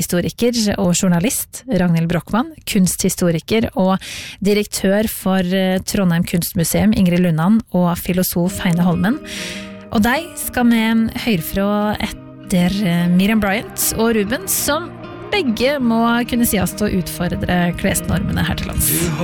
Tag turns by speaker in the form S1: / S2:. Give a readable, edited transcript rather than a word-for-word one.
S1: historiker og journalist Ragnhild Brochmann, kunsthistoriker og direktør for Trondheim Kunstmuseum Ingrid Lundan og filosof Heine Holmen. Og deg skal vi høre fra etter Miriam Bryant og Ruben, som begge må kunne sies å utfordre klesnormene her til lands.